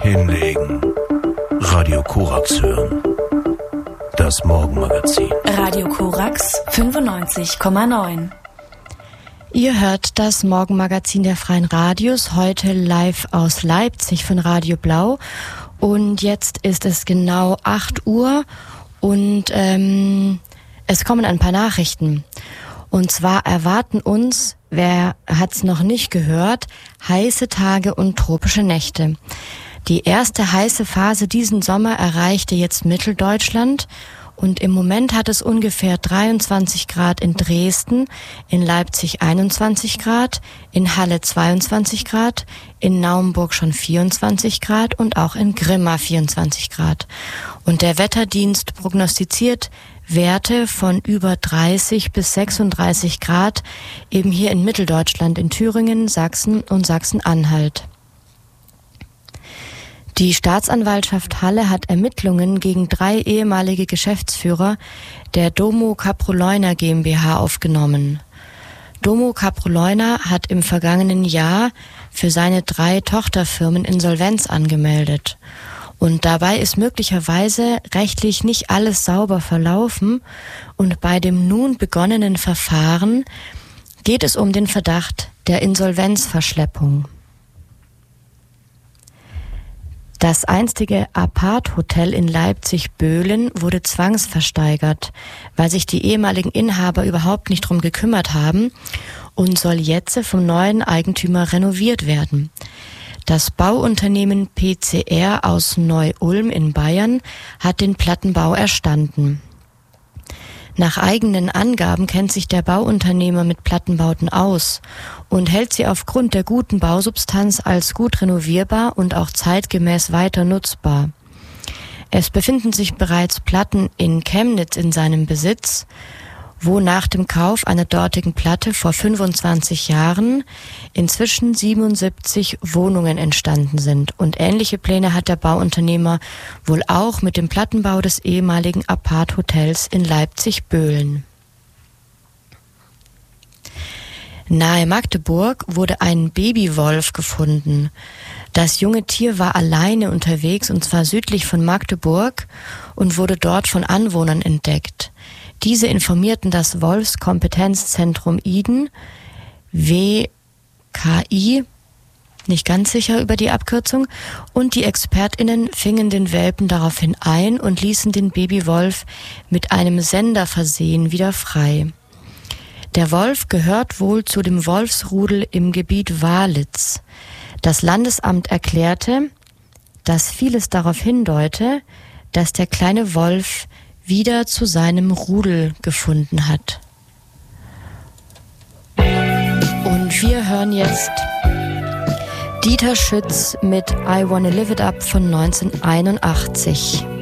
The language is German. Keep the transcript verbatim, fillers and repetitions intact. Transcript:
Hinlegen. Radio Korax hören. Das Morgenmagazin. Radio Korax fünfundneunzig Komma neun. Ihr hört das Morgenmagazin der Freien Radios, heute live aus Leipzig von Radio Blau. Und jetzt ist es genau acht Uhr und ähm, es kommen ein paar Nachrichten. Und zwar erwarten uns, wer hat's noch nicht gehört, heiße Tage und tropische Nächte. Die erste heiße Phase diesen Sommer erreichte jetzt Mitteldeutschland und im Moment hat es ungefähr dreiundzwanzig Grad in Dresden, in Leipzig einundzwanzig Grad, in Halle zweiundzwanzig Grad, in Naumburg schon vierundzwanzig Grad und auch in Grimma vierundzwanzig Grad. Und der Wetterdienst prognostiziert Werte von über dreißig bis sechsunddreißig Grad eben hier in Mitteldeutschland, in Thüringen, Sachsen und Sachsen-Anhalt. Die Staatsanwaltschaft Halle hat Ermittlungen gegen drei ehemalige Geschäftsführer der Domo Kaproleuner GmbH aufgenommen. Domo Kaproleuner hat im vergangenen Jahr für seine drei Tochterfirmen Insolvenz angemeldet. Und dabei ist möglicherweise rechtlich nicht alles sauber verlaufen und bei dem nun begonnenen Verfahren geht es um den Verdacht der Insolvenzverschleppung. Das einstige Apart-Hotel in Leipzig-Böhlen wurde zwangsversteigert, weil sich die ehemaligen Inhaber überhaupt nicht drum gekümmert haben und soll jetzt vom neuen Eigentümer renoviert werden. Das Bauunternehmen P C R aus Neu-Ulm in Bayern hat den Plattenbau erstanden. Nach eigenen Angaben kennt sich der Bauunternehmer mit Plattenbauten aus und hält sie aufgrund der guten Bausubstanz als gut renovierbar und auch zeitgemäß weiter nutzbar. Es befinden sich bereits Platten in Chemnitz in seinem Besitz, wo nach dem Kauf einer dortigen Platte vor fünfundzwanzig Jahren inzwischen siebenundsiebzig Wohnungen entstanden sind. Und ähnliche Pläne hat der Bauunternehmer wohl auch mit dem Plattenbau des ehemaligen Apart-Hotels in Leipzig-Böhlen. Nahe Magdeburg wurde ein Babywolf gefunden. Das junge Tier war alleine unterwegs, und zwar südlich von Magdeburg, und wurde dort von Anwohnern entdeckt. Diese informierten das Wolfskompetenzzentrum Iden, W K I, nicht ganz sicher über die Abkürzung, und die ExpertInnen fingen den Welpen daraufhin ein und ließen den Babywolf mit einem Sender versehen wieder frei. Der Wolf gehört wohl zu dem Wolfsrudel im Gebiet Walitz. Das Landesamt erklärte, dass vieles darauf hindeute, dass der kleine Wolf wieder zu seinem Rudel gefunden hat. Und wir hören jetzt Dieter Schütz mit I Wanna Live It Up von neunzehnhunderteinundachtzig.